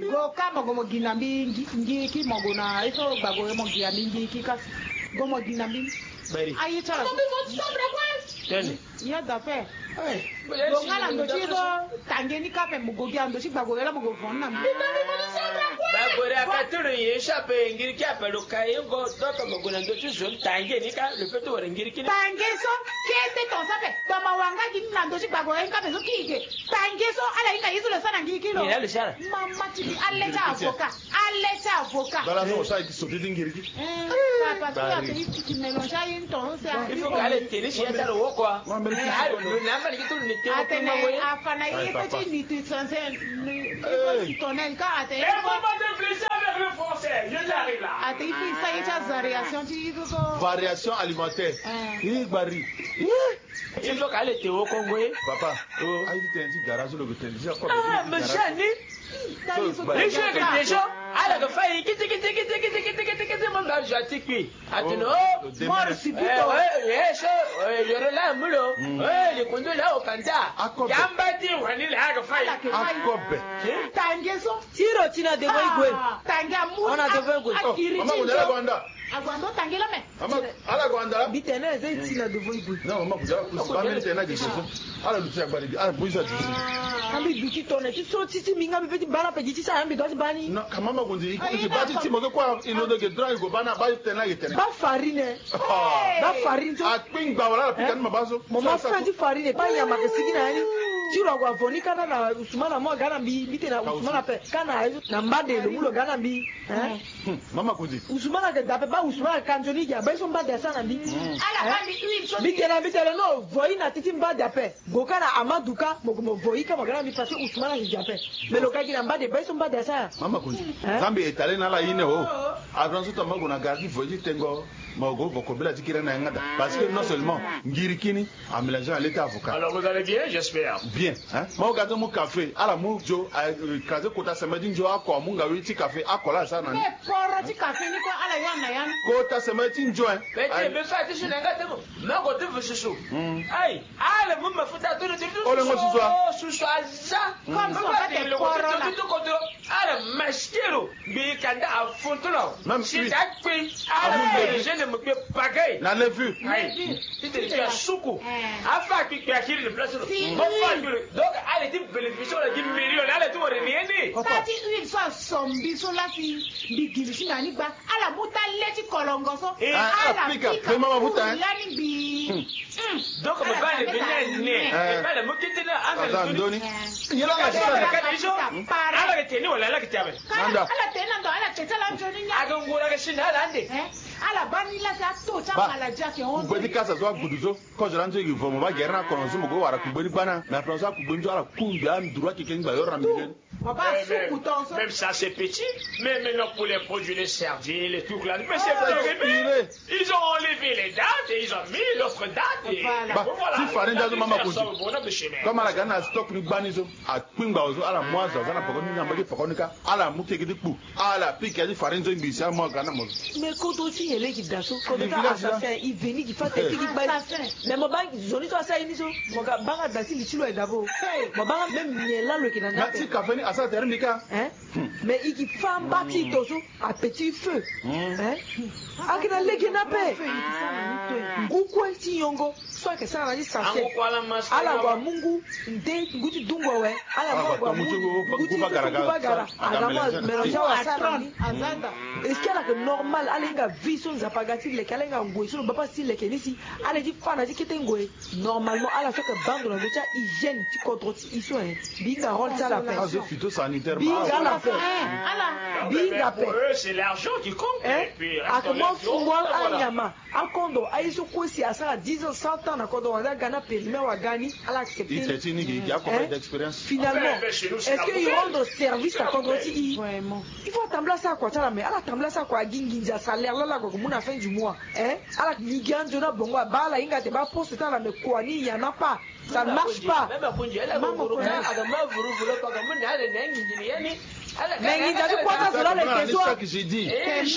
go kama gomo ginambi ngiki mogona eso bago mo ginambi ngiki kas gomo ginambi bari ayi chala Tombe votre chambre quoi? tene ya da fe go ngala ndo chizo tangeni kape mugogi ando chi bago yela mugo fonna bagore akaturu yeshape ngiri kapa lokayengo doka mogona ndo chizo tangeni ka le feto wala ngiri kini tangeso kete tonsape toma wanga ginna ndo chi bago yenga beso kike tangeso ala inga yizo le sana ngiki lo ila le shala mama tiki aleta avocat Dans la zone, ça, il saute d'une guérite. parce que la pays qui mélange une tonse il faut qu'elle tene shi yata lo kwa le namba ni kitu ni temo atene kwa wewe afana yete ni sanse ni tonel ka atene Pas de plaisir avec le français. Je t'arrive là. ate ifi sa yecha variation ti yizo Variation alimentaire. Il bari. il faut qu'elle te wo kongwe Papa, il dit un petit garage le goûter. mais chani les jeux que des gens ala ga fayi kiti mon ba jati kwi atino mor sibito yoro la mulo le kondo la okanda yambati wani la ga fayi Akobe. tangeso Tiro tina de boy tanga mu Ona de boy Maman, on est là, Gwanda. agwando tangela me Maman, à la Gwanda. Bitene zai tina de boy Non, maman, vous avez pas mis le de à la lutte à Bari. À la police à Djibouti. Ambi duki tone ti so titi minga bi bana pe jiti sa ambi dosi bani. Non, quand maman dit, il va dire, mais quoi, il nous donne que drive go bana, ba tena yetena. Ba farine. Ba farine to. A ping ba wala pikan mabazo. Mama fendi farine pa ya makasigi na yani. Tiro gwa voni kana na usumana mo gana bi bitena usumana pe kana na mbade lo mulo gana bi. Mama kundi. Usumana ke dape ba usumana kanjoni ya ba so mbade sana bi. ala bandi huile so Bitena no voi na titi mbade ape. Gokana amaduka mo voi ka magana bi parce usumana hi jape. Mais lo kaki na mbade ba so mbade sana. Mama kundi. Zambi etale na la ine ho. Avant tout maman gona gardi voji tengo. Mago vokobela tikira na ngada. Parce que non seulement ngirikini a mélangé à l'état avocat. Alors vous allez bien, j'espère. Bien, hein? Moi regarde mon café, ala mu jo kaze kota semedi jo akwa munga witi café akola sana. me poro ti kafe ni ko ala yana yana Kota semedi jo hein. bete be fa ti shina ngata mo mako te fususu ai ala mu mafuta to Ole ngo suswa. susu aza Comme ça, on fait des corona. ala maskero bi kanda afuntulo Même si huile. ta kwi ala je ne me pe pagai Na le vu. ai ti te tu suku afa ki ki akiri le place bon fa donc ala ti bénéfice la di million ala to re ni tati huile so sombi so lati bigili sina ni gba ala muta leti kolongoso ala pika, mama muta, hein? yani bi donc me ba le binene ba le mukiti na Azan doni. yelo ka Ala ka iso ala ke teni wala ala ke tabe Nanda. ala tena ndo ala teta la njoni nya aga ngura ke shinda ala ande ala bani la sa to cha Ba. mala jake on Kubedi kasa zo guduzo. Ko jara nzo yivo mo ba gerna kono zo mo go wara kubedi bana. Na fransa kubedi zo ala kumbi am droit ki ken ba yor na milen. baba suku tonso Même ça c'est petit, mais maintenant pour les produits, les sardines, les trucs là, mais c'est Piré. ils ont enlevé les dates et ils ont mis l'autre date et Voilà. Ba, si farin jazo mama faire ça kundi. au bonhomme de chemin. Comme ala gana stock ni bani zo. A pingba zo ala mwaza zana pokoni na mbage pokoni ka. Ala muke gidi pu. Ala pika di farin zo ngi sa mo gana mo. Mais quand aussi il est qui dasso, quand Les il villages, assassin, il vient qui fait des trucs mais mon banque, zoni to asa ini so, mon gars banga dasi li chilo e dabo. Mon banga même ni là le qui n'a Na ti café ni asa termika. hein. Mais il qui fait bâti to so à petit feu. Hein? Akina leki na pe. Ngukwe ti yongo, so que ça na di sachet. angu kwala mas Ala kwa mungu nde nguti dungwa we. Ala kwa mungu nguti kubagara. Ala kwa melange wa sana. azanda Est-ce qu'elle a que normal, elle a une vie sur les apagatis, les câlins en goût, sur le papa si les kénissi, elle a dit fan, elle a dit qu'elle est ngoué. Normalement, elle a fait que bande dans le déjà hygiène, tu contrôles, ils sont, binga rôle ça la Ah, paix. zo phytosanitaire. Binga la paix. ala Binga Pour paix. eux, c'est l'argent qui compte. Hein? Et puis, A comment fumwa voilà. anyama, a kondo, a iso kwesi a ça 10 ans, 100 ans, na kondo, on a gana périmé ou a gagné, elle a accepté. Il t'est dit qu'il y a combien d'expérience. Finalement, Mais chez nous, c'est est-ce la qu'ils bouteille. rendent service à Kondroti? vraiment Il faut attendre ça quoi, ça mais ala tambla ça quoi, ginginja salaire là quoi, comme on a fin du mois, hein? Ala ligan jona bongo ba la inga te ba poste ça là mais quoi ni y en a pas, ça ne marche pas. même kunji ala Mama nguru kunji. aga ma vuru vulu pa ga mun na ne ngi ni yani Mais il dit quoi ça zola le C'est ça que j'ai dit.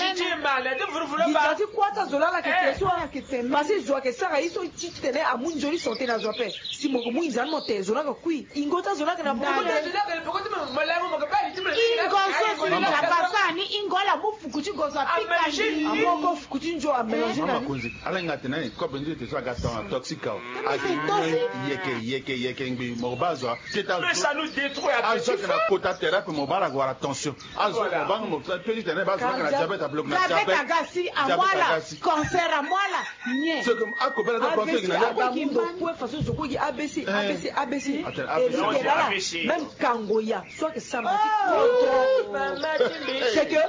Dit quoi ça zola la que parce que zoa que ça ils sont titélé à mon joli santé na zoa pe. Si mon mon ils ont monté zola ko kui. Ingota zola que na beaucoup. Ingosani ingola mufukuchi goza pika. Amoko fukuchi njo a mélanger na. Ala ngate na ko benzo te so gata toxique. Yeke ngbi mo bazwa. Mais ça nous détruit après. Azo na kota thérapie mo bala ko attention. Azo ko bang mo petit tene bazwa na diabète a bloqué na diabète. Agasi amwala cancer amwala nye. Ce que akobela de conseil na pour façon je crois ABC. Même Kangoya soit que ça c'est que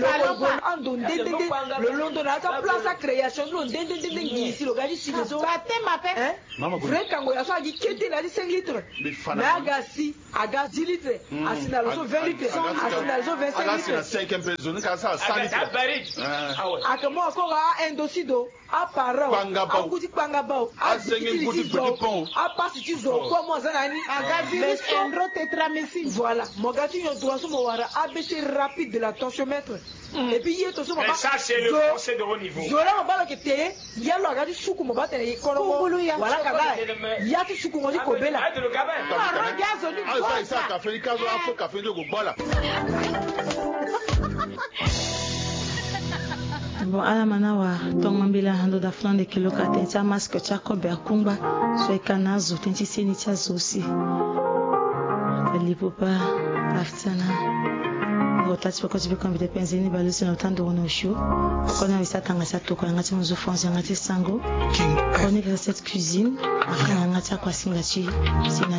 le London a sa place à création ici le gars ici les autres vrai Kangoya soit dit qu'il a dit 5 litres mais Agasi 10 litres Asina 20 litres Asina 25 litres 5 personnes car ça 100 litres à moi encore un dossier d'eau à part à goûter pangabao à passer tu zo quoi moi zanani Agasi endro tétramycine voilà mon gars tu dois so mo wara ABC rapide de la tensiomètre et puis il to so mais ça c'est le français de haut niveau zola mo bala ke te ya lo agadi suku mo batele kono voilà kaga ya tu suku mo di ko bela ça café kazo afo café de go bola. Bon, à la manawa, ton mambila hando da flan de kilo katentia masque chako berkumba, so kanazo tenti senitia zosi. Lipopa, aftana. Ngotati poko tibe kambi de penzeni balusi na utando ono show. Kona wisatanga satoko ngati muzo fonse ngati sango. Kone recette cuisine, akana ngati kwa singachi.